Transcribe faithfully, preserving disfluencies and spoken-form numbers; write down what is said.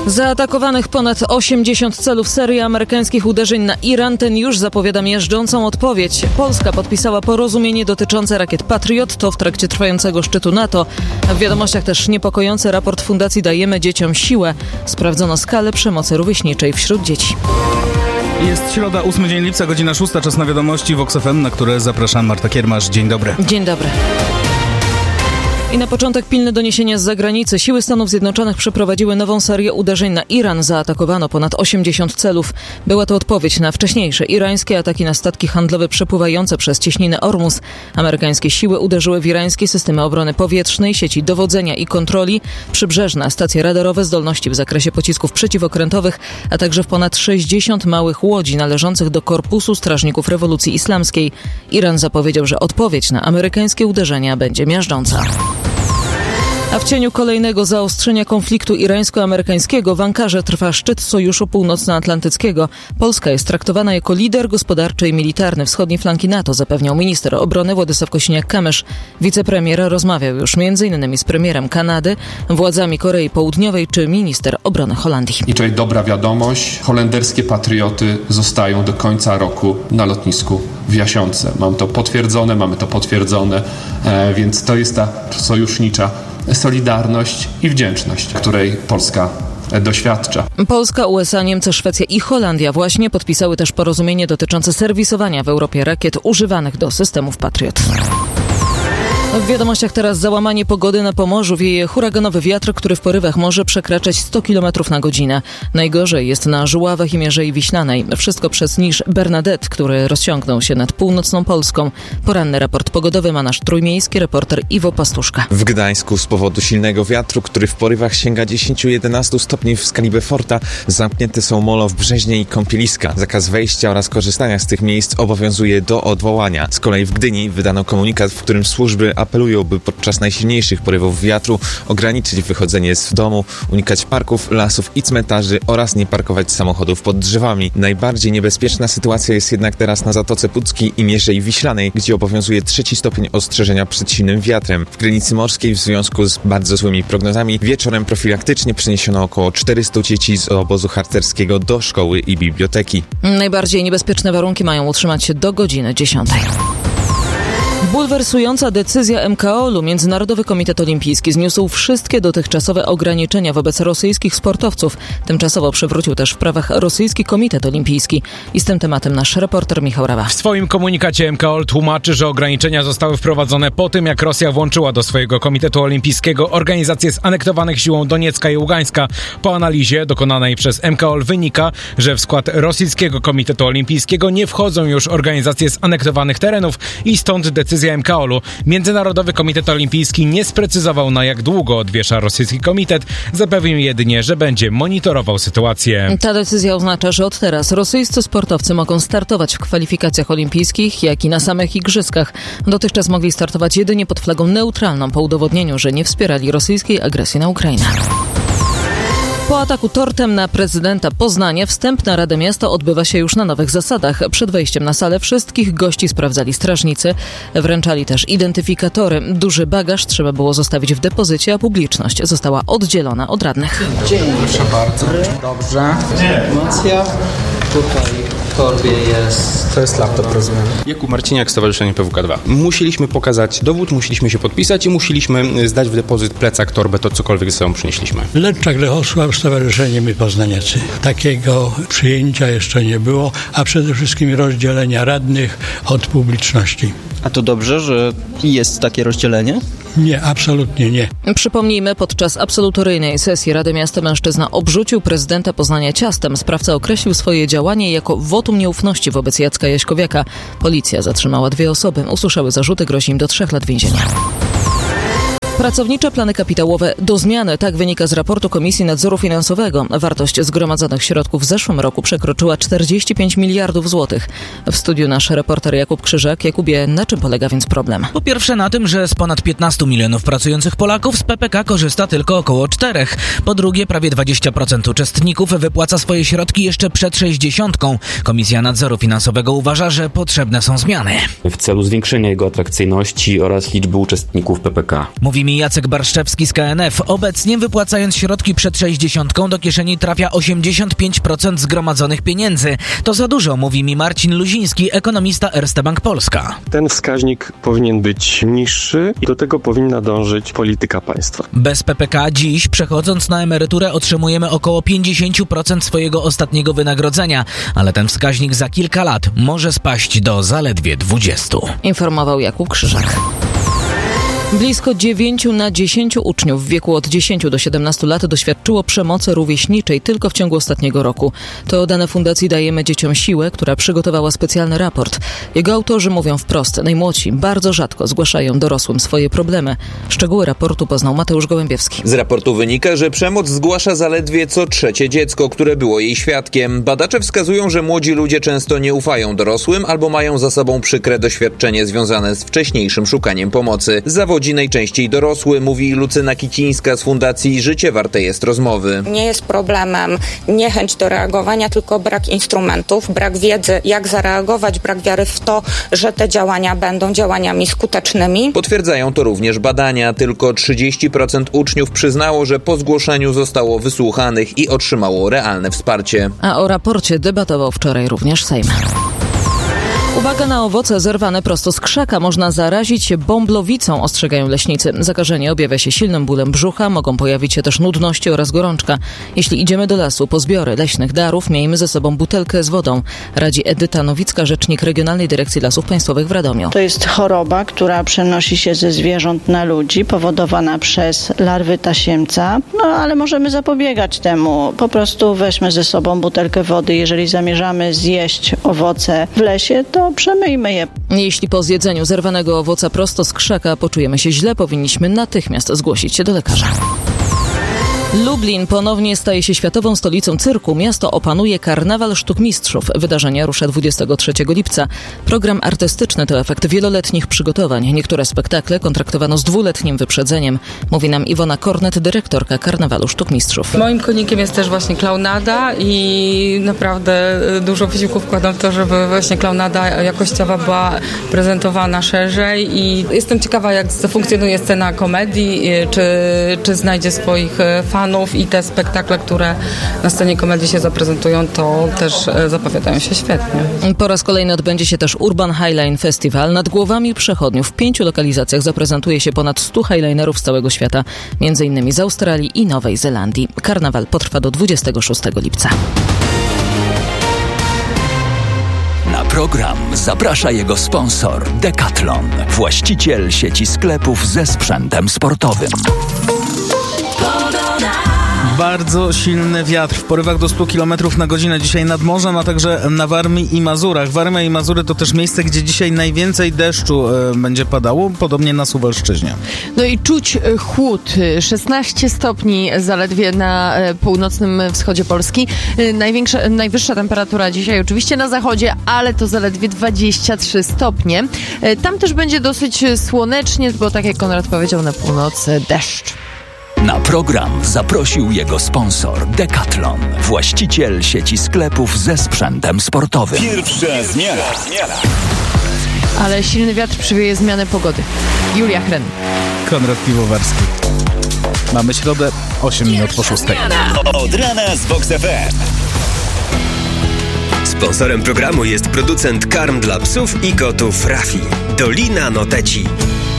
Zaatakowanych ponad osiemdziesiąt celów, serii amerykańskich uderzeń na Iran. Ten już zapowiada miażdżącą odpowiedź. Polska podpisała porozumienie dotyczące rakiet Patriot. To w trakcie trwającego szczytu NATO. W wiadomościach też niepokojący raport Fundacji Dajemy Dzieciom Siłę. Sprawdzono skalę przemocy rówieśniczej wśród dzieci. Jest środa, ósmy dzień lipca, godzina szósta, czas na wiadomości Vox F M, na które zapraszam. Marta Kiermasz. Dzień dobry. Dzień dobry. I na początek pilne doniesienia z zagranicy. Siły Stanów Zjednoczonych przeprowadziły nową serię uderzeń na Iran. Zaatakowano ponad osiemdziesiąt celów. Była to odpowiedź na wcześniejsze irańskie ataki na statki handlowe przepływające przez cieśninę Ormus. Amerykańskie siły uderzyły w irańskie systemy obrony powietrznej, sieci dowodzenia i kontroli, przybrzeżne stacje radarowe, zdolności w zakresie pocisków przeciwokrętowych, a także w ponad sześćdziesiąt małych łodzi należących do Korpusu Strażników Rewolucji Islamskiej. Iran zapowiedział, że odpowiedź na amerykańskie uderzenia będzie miażdżąca. A w cieniu kolejnego zaostrzenia konfliktu irańsko-amerykańskiego w Ankarze trwa szczyt Sojuszu Północnoatlantyckiego. Polska jest traktowana jako lider gospodarczy i militarny wschodniej flanki NATO, zapewniał minister obrony Władysław Kosiniak-Kamysz. Wicepremier rozmawiał już między innymi z premierem Kanady, władzami Korei Południowej czy minister obrony Holandii. I tutaj dobra wiadomość, holenderskie patrioty zostają do końca roku na lotnisku w Jasiące. Mam to potwierdzone, mamy to potwierdzone, e, więc to jest ta sojusznicza solidarność i wdzięczność, której Polska doświadcza. Polska, U S A, Niemcy, Szwecja i Holandia właśnie podpisały też porozumienie dotyczące serwisowania w Europie rakiet używanych do systemów Patriot. W wiadomościach teraz załamanie pogody na Pomorzu. Wieje huraganowy wiatr, który w porywach może przekraczać sto kilometrów na godzinę. Najgorzej jest na Żuławach i Mierzei Wiślanej. Wszystko przez niż Bernadette, który rozciągnął się nad północną Polską. Poranny raport pogodowy ma nasz trójmiejski reporter Iwo Pastuszka. W Gdańsku z powodu silnego wiatru, który w porywach sięga dziesięć do jedenastu stopni w skali Beauforta, zamknięte są molo w Brzeźnie i kąpieliska. Zakaz wejścia oraz korzystania z tych miejsc obowiązuje do odwołania. Z kolei w Gdyni wydano komunikat, w którym służby apelują, by podczas najsilniejszych porywów wiatru ograniczyć wychodzenie z domu, unikać parków, lasów i cmentarzy oraz nie parkować samochodów pod drzewami. Najbardziej niebezpieczna sytuacja jest jednak teraz na Zatoce Puckiej i Mierzei Wiślanej, gdzie obowiązuje trzeci stopień ostrzeżenia przed silnym wiatrem. W Krynicy Morskiej w związku z bardzo złymi prognozami wieczorem profilaktycznie przeniesiono około czterystu dzieci z obozu harcerskiego do szkoły i biblioteki. Najbardziej niebezpieczne warunki mają utrzymać się do godziny dziesiątej. Bulwersująca decyzja M K O L-u. Międzynarodowy Komitet Olimpijski zniósł wszystkie dotychczasowe ograniczenia wobec rosyjskich sportowców. Tymczasowo przywrócił też w prawach rosyjski Komitet Olimpijski. I z tym tematem nasz reporter Michał Rawa. W swoim komunikacie M K O L tłumaczy, że ograniczenia zostały wprowadzone po tym, jak Rosja włączyła do swojego Komitetu Olimpijskiego organizacje zanektowanych siłą Doniecka i Ługańska. Po analizie dokonanej przez M K O L wynika, że w skład rosyjskiego Komitetu Olimpijskiego nie wchodzą już organizacje z anektowanych terenów i stąd decyzja M K O L-u. Międzynarodowy Komitet Olimpijski nie sprecyzował, na jak długo odwiesza rosyjski komitet. Zapewnił jedynie, że będzie monitorował sytuację. Ta decyzja oznacza, że od teraz rosyjscy sportowcy mogą startować w kwalifikacjach olimpijskich, jak i na samych igrzyskach. Dotychczas mogli startować jedynie pod flagą neutralną po udowodnieniu, że nie wspierali rosyjskiej agresji na Ukrainę. Po ataku tortem na prezydenta Poznania wstęp na Radę Miasta odbywa się już na nowych zasadach. Przed wejściem na salę wszystkich gości sprawdzali strażnicy. Wręczali też identyfikatory. Duży bagaż trzeba było zostawić w depozycie, a publiczność została oddzielona od radnych. Dzień dobry. Proszę bardzo. Dobrze. Informacja. Tutaj w torbie jest... To jest laptop, rozumiem. Jakub Marciniak, Stowarzyszenie P W K dwa. Musieliśmy pokazać dowód, musieliśmy się podpisać i musieliśmy zdać w depozyt plecak, torbę, to cokolwiek ze sobą przynieśliśmy. Leczak Lechosław, Stowarzyszenie My Poznaniacy. Takiego przyjęcia jeszcze nie było, a przede wszystkim rozdzielenia radnych od publiczności. A to dobrze, że jest takie rozdzielenie? Nie, absolutnie nie. Przypomnijmy, podczas absolutoryjnej sesji Rady Miasta mężczyzna obrzucił prezydenta Poznania ciastem. Sprawca określił swoje działanie jako wotum nieufności wobec Jacka Jaśkowiaka. Policja zatrzymała dwie osoby. Usłyszały zarzuty, grozi im do trzech lat więzienia. Pracownicze plany kapitałowe do zmiany, tak wynika z raportu Komisji Nadzoru Finansowego. Wartość zgromadzonych środków w zeszłym roku przekroczyła czterdzieści pięć miliardów złotych. W studiu nasz reporter Jakub Krzyżak. Jakubie, na czym polega więc problem? Po pierwsze na tym, że z ponad piętnastu milionów pracujących Polaków z P P K korzysta tylko około czterech. Po drugie, prawie dwadzieścia procent uczestników wypłaca swoje środki jeszcze przed sześćdziesiątką. Komisja Nadzoru Finansowego uważa, że potrzebne są zmiany. W celu zwiększenia jego atrakcyjności oraz liczby uczestników P P K. Mówi mówi mi Jacek Barszczewski z K N F. Obecnie wypłacając środki przed sześćdziesiątką do kieszeni trafia osiemdziesiąt pięć procent zgromadzonych pieniędzy. To za dużo, mówi mi Marcin Luziński, ekonomista Erste Bank Polska. Ten wskaźnik powinien być niższy i do tego powinna dążyć polityka państwa. Bez P P K dziś, przechodząc na emeryturę, otrzymujemy około pięćdziesiąt procent swojego ostatniego wynagrodzenia, ale ten wskaźnik za kilka lat może spaść do zaledwie dwadzieścia. Informował Jakub Krzyżak. Blisko dziewięć na dziesięć uczniów w wieku od dziesięciu do siedemnastu lat doświadczyło przemocy rówieśniczej tylko w ciągu ostatniego roku. To dane Fundacji Dajemy Dzieciom Siłę, która przygotowała specjalny raport. Jego autorzy mówią wprost, najmłodsi bardzo rzadko zgłaszają dorosłym swoje problemy. Szczegóły raportu poznał Mateusz Gołębiewski. Z raportu wynika, że przemoc zgłasza zaledwie co trzecie dziecko, które było jej świadkiem. Badacze wskazują, że młodzi ludzie często nie ufają dorosłym albo mają za sobą przykre doświadczenie związane z wcześniejszym szukaniem pomocy. Zawodzi najczęściej dorosły, mówi Lucyna Kicińska z Fundacji Życie Warte jest rozmowy. Nie jest problemem niechęć do reagowania, tylko brak instrumentów, brak wiedzy, jak zareagować, brak wiary w to, że te działania będą działaniami skutecznymi. Potwierdzają to również badania. Tylko trzydzieści procent uczniów przyznało, że po zgłoszeniu zostało wysłuchanych i otrzymało realne wsparcie. A o raporcie debatował wczoraj również Sejm. Uwaga na owoce zerwane prosto z krzaka. Można zarazić się bąblowicą, ostrzegają leśnicy. Zakażenie objawia się silnym bólem brzucha, mogą pojawić się też nudności oraz gorączka. Jeśli idziemy do lasu po zbiory leśnych darów, miejmy ze sobą butelkę z wodą. Radzi Edyta Nowicka, rzecznik Regionalnej Dyrekcji Lasów Państwowych w Radomiu. To jest choroba, która przenosi się ze zwierząt na ludzi, powodowana przez larwy tasiemca. No ale możemy zapobiegać temu. Po prostu weźmy ze sobą butelkę wody. Jeżeli zamierzamy zjeść owoce w lesie, to przemyjmy je. Jeśli po zjedzeniu zerwanego owoca prosto z krzaka poczujemy się źle, powinniśmy natychmiast zgłosić się do lekarza. Lublin ponownie staje się światową stolicą cyrku. Miasto opanuje Karnawal Sztuk Mistrzów. Wydarzenie rusza dwudziestego trzeciego lipca. Program artystyczny to efekt wieloletnich przygotowań. Niektóre spektakle kontraktowano z dwuletnim wyprzedzeniem. Mówi nam Iwona Kornet, dyrektorka Karnawalu Sztuk Mistrzów. Moim konikiem jest też właśnie klaunada i naprawdę dużo wysiłku wkładam w to, żeby właśnie klaunada jakościowa była prezentowana szerzej i jestem ciekawa, jak zafunkcjonuje scena komedii, czy, czy znajdzie swoich fanów. I te spektakle, które na scenie komedii się zaprezentują, to też zapowiadają się świetnie. Po raz kolejny odbędzie się też Urban Highline Festival. Nad głowami przechodniów w pięciu lokalizacjach zaprezentuje się ponad stu highlinerów z całego świata, między innymi z Australii i Nowej Zelandii. Karnawal potrwa do dwudziestego szóstego lipca. Na program zaprasza jego sponsor Decathlon, właściciel sieci sklepów ze sprzętem sportowym. Bardzo silny wiatr w porywach do stu kilometrów na godzinę dzisiaj nad morzem, a także na Warmii i Mazurach. Warmia i Mazury to też miejsce, gdzie dzisiaj najwięcej deszczu e, będzie padało, podobnie na Suwalszczyźnie. No i czuć chłód. szesnaście stopni zaledwie na północnym wschodzie Polski. Największa, najwyższa temperatura dzisiaj oczywiście na zachodzie, ale to zaledwie dwadzieścia trzy stopnie. Tam też będzie dosyć słonecznie, bo tak jak Konrad powiedział, na północy deszcz. Na program zaprosił jego sponsor Decathlon, właściciel sieci sklepów ze sprzętem sportowym. Pierwsza zmiana. Ale silny wiatr przywieje zmianę pogody. Julia Hren. Konrad Piwowarski. Mamy środę, osiem minut po szóstej. Od rana z Vox F M. Sponsorem programu jest producent karm dla psów i kotów Rafi. Dolina Noteci.